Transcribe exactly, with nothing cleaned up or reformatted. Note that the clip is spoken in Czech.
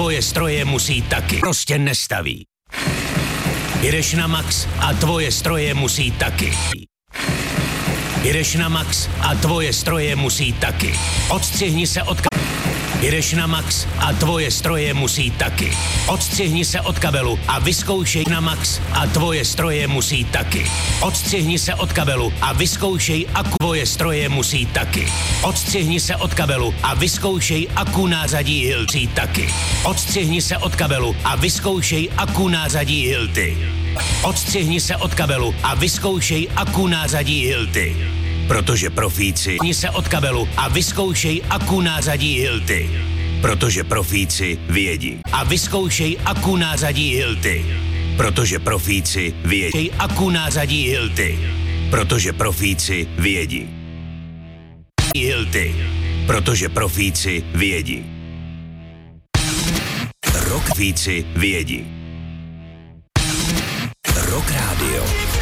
tvoje stroje musí taky. Prostě nestaví. Jedeš na max a tvoje stroje musí taky. Jedeš na max a tvoje stroje musí taky. Odstřihni se od kabelu. Jedeš na max a tvoje stroje musí taky. Odstřihni se od kabelu a vyzkoušej na max a tvoje stroje musí taky. Odstřihni se od kabelu a vyzkoušej aku. Tvoje stroje musí taky. Odstřihni se od kabelu a vyzkoušej aku názadí Hilti taky. Odstřihni se od kabelu a vyzkoušej aku názadí Hilti. Odstřihni se od kabelu a vyzkoušej aku názadí Hilti. Protože profíci se od kabelu a vyzkoušej aku názadí Hilti. Protože profíci vědí. A vyzkoušej aku názadí Hilti. Protože profíci vědí. Aku názadí Hilti. Protože profíci vědí. Hilti. Protože profíci vědí. Rock víci vědí. Rock Radio.